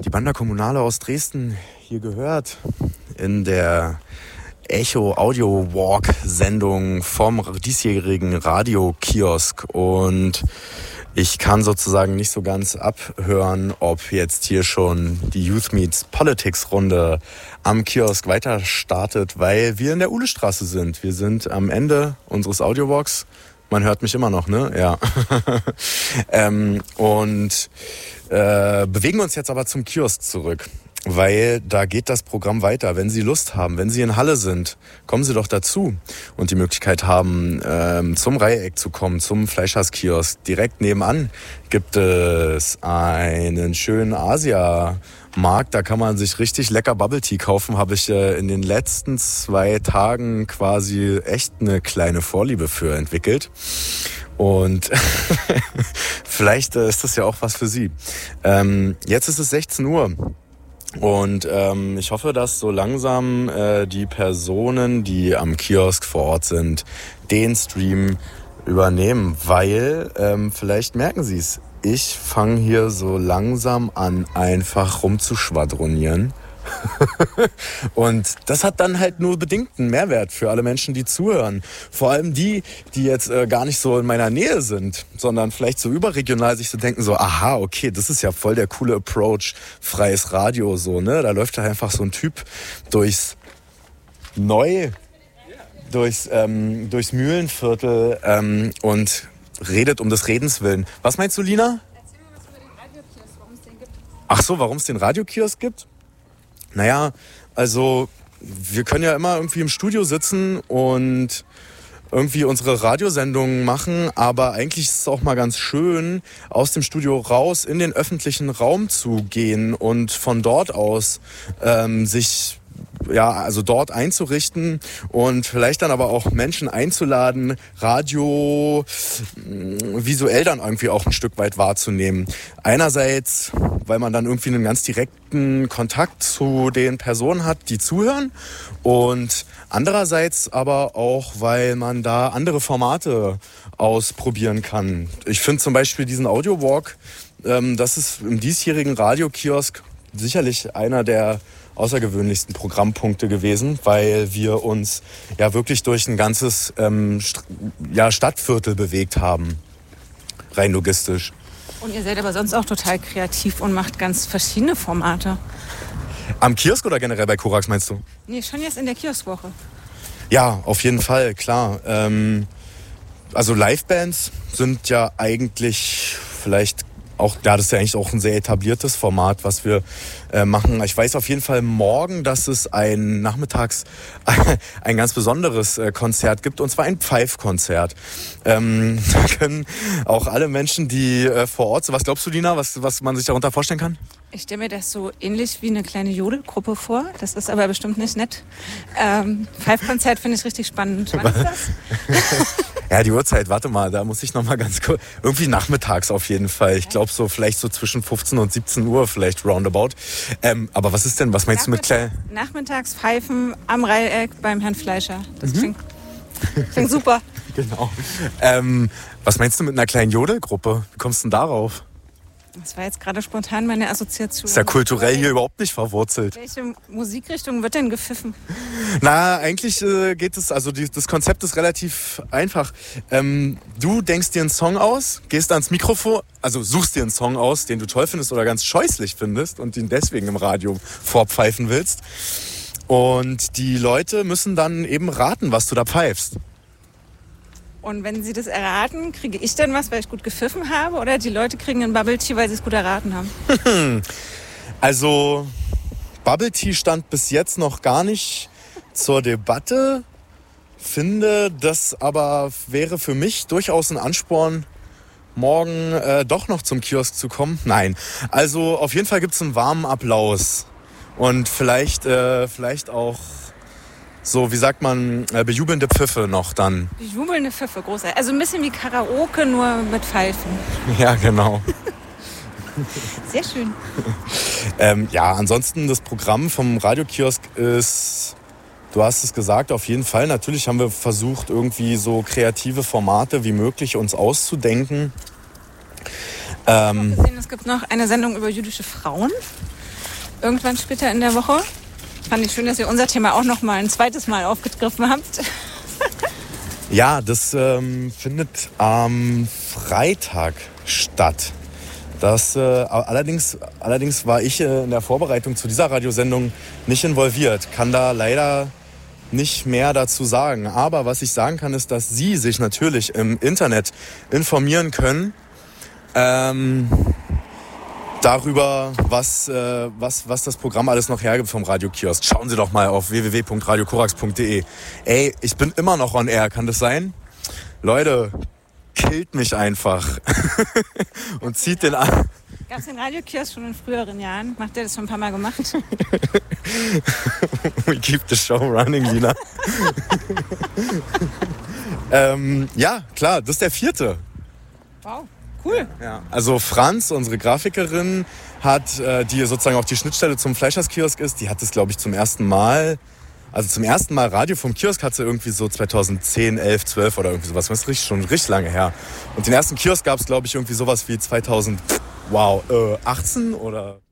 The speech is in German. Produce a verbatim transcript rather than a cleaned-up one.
die Banda Kommunale aus Dresden hier gehört in der Echo Audio Walk Sendung vom diesjährigen Radiokiosk. Und ich kann sozusagen nicht so ganz abhören, ob jetzt hier schon die Youth Meets Politics Runde am Kiosk weiter startet, weil wir in der Uhlestraße sind. Wir sind am Ende unseres Audiowalks. Man hört mich immer noch, ne? Ja. ähm, und äh, bewegen uns jetzt aber zum Kiosk zurück, weil da geht das Programm weiter. Wenn Sie Lust haben, wenn Sie in Halle sind, kommen Sie doch dazu und die Möglichkeit haben, ähm, zum Reiheck zu kommen, zum Fleischhauskiosk. Direkt nebenan gibt es einen schönen Asia-Markt. Da kann man sich richtig lecker Bubble Tea kaufen. Habe ich äh, in den letzten zwei Tagen quasi echt eine kleine Vorliebe für entwickelt. Und vielleicht äh, ist das ja auch was für Sie. Ähm, jetzt ist es sechzehn Uhr. Und ähm, ich hoffe, dass so langsam äh, die Personen, die am Kiosk vor Ort sind, den Stream übernehmen, weil ähm, vielleicht merken Sie es, ich fange hier so langsam an, einfach rumzuschwadronieren. Und das hat dann halt nur bedingten Mehrwert für alle Menschen, die zuhören. Vor allem die, die jetzt äh, gar nicht so in meiner Nähe sind, sondern vielleicht so überregional sich so denken, so, aha, okay, das ist ja voll der coole Approach, freies Radio, so, ne? Da läuft da einfach so ein Typ durchs Neu, durchs, ähm, durchs Mühlenviertel ähm, und redet um des Redens willen. Was meinst du, Lina? Erzähl mal was über den Radiokiosk, warum es den gibt. Ach so, warum es den Radiokiosk gibt? Naja, also wir können ja immer irgendwie im Studio sitzen und irgendwie unsere Radiosendungen machen, aber eigentlich ist es auch mal ganz schön, aus dem Studio raus in den öffentlichen Raum zu gehen und von dort aus ähm, sich ja, also dort einzurichten und vielleicht dann aber auch Menschen einzuladen, Radio visuell dann irgendwie auch ein Stück weit wahrzunehmen. Einerseits, weil man dann irgendwie einen ganz direkten Kontakt zu den Personen hat, die zuhören, und andererseits aber auch, weil man da andere Formate ausprobieren kann. Ich finde zum Beispiel diesen Audio-Walk, ähm, das ist im diesjährigen Radiokiosk sicherlich einer der außergewöhnlichsten Programmpunkte gewesen, weil wir uns ja wirklich durch ein ganzes ähm, St- ja, Stadtviertel bewegt haben, rein logistisch. Und ihr seid aber sonst auch total kreativ und macht ganz verschiedene Formate. Am Kiosk oder generell bei Korax, meinst du? Nee, schon jetzt in der Kioskwoche. Ja, auf jeden Fall, klar. Ähm, also Livebands sind ja eigentlich vielleicht auch, ja, das ist ja eigentlich auch ein sehr etabliertes Format, was wir äh, machen. Ich weiß auf jeden Fall morgen, dass es ein nachmittags ein ganz besonderes äh, Konzert gibt, und zwar ein Pfeifkonzert. Ähm, da können auch alle Menschen, die äh, vor Ort sind. Was glaubst du, Lina, was, was man sich darunter vorstellen kann? Ich stelle mir das so ähnlich wie eine kleine Jodelgruppe vor. Das ist aber bestimmt nicht nett. Ähm, Pfeifkonzert finde ich richtig spannend. Wann ist das? Ja, die Uhrzeit, warte mal, da muss ich noch mal ganz kurz. Irgendwie nachmittags auf jeden Fall. Ich glaube so vielleicht so zwischen fünfzehn und siebzehn Uhr, vielleicht roundabout. Ähm, aber was ist denn, was meinst Nachmittag, du mit klein? Nachmittags pfeifen am Reiheck beim Herrn Fleischer. Das mhm. klingt, klingt super. Genau. Ähm, was meinst du mit einer kleinen Jodelgruppe? Wie kommst du denn darauf? Das war jetzt gerade spontan meine Assoziation. Ist ja kulturell hier überhaupt nicht verwurzelt. Welche Musikrichtung wird denn gepfiffen? Na, eigentlich äh, geht es, also die, das Konzept ist relativ einfach. Ähm, du denkst dir einen Song aus, gehst ans Mikrofon, also suchst dir einen Song aus, den du toll findest oder ganz scheußlich findest und den deswegen im Radio vorpfeifen willst. Und die Leute müssen dann eben raten, was du da pfeifst. Und wenn sie das erraten, kriege ich dann was, weil ich gut gepfiffen habe? Oder die Leute kriegen einen Bubble Tea, weil sie es gut erraten haben? Also, Bubble Tea stand bis jetzt noch gar nicht zur Debatte. Finde, das aber wäre für mich durchaus ein Ansporn, morgen äh, doch noch zum Kiosk zu kommen. Nein, also auf jeden Fall gibt es einen warmen Applaus. Und vielleicht, äh, vielleicht auch so, wie sagt man, äh, bejubelnde Pfiffe noch dann. Bejubelnde Pfiffe, großartig. Also ein bisschen wie Karaoke, nur mit Pfeifen. Ja, genau. Sehr schön. ähm, ja, ansonsten das Programm vom Radiokiosk ist, du hast es gesagt, auf jeden Fall. Natürlich haben wir versucht, irgendwie so kreative Formate wie möglich uns auszudenken. Ähm, ich habe gesehen, es gibt noch eine Sendung über jüdische Frauen. irgendwann später in der Woche. Fand ich schön, dass ihr unser Thema auch noch mal ein zweites Mal aufgegriffen habt. Ja, das ähm, findet am Freitag statt. Das, äh, allerdings, allerdings war ich äh, in der Vorbereitung zu dieser Radiosendung nicht involviert, kann da leider nicht mehr dazu sagen. Aber was ich sagen kann, ist, dass Sie sich natürlich im Internet informieren können ähm, darüber, was, äh, was, was das Programm alles noch hergibt vom Radiokiosk. Schauen Sie doch mal auf w w w punkt radio korax punkt d e. Ey, ich bin immer noch on air, kann das sein? Leute, killt mich einfach und zieht den an. Gab es den Radiokiosk schon in früheren Jahren? Macht ihr das schon ein paar Mal gemacht? We keep the show running, Lina. ähm, ja, klar, das ist der vierte. Wow, cool. Ja, also Franz, unsere Grafikerin, hat, äh, die sozusagen auch die Schnittstelle zum Fleischerskiosk ist, die hat es, glaube ich, zum ersten Mal... Also zum ersten Mal Radio vom Kiosk hat sie irgendwie so zweitausendzehn, elf, zwölf oder irgendwie sowas. Das ist richtig, schon richtig lange her. Und den ersten Kiosk gab es, glaube ich, irgendwie sowas wie zweitausend, wow, äh, achtzehn oder...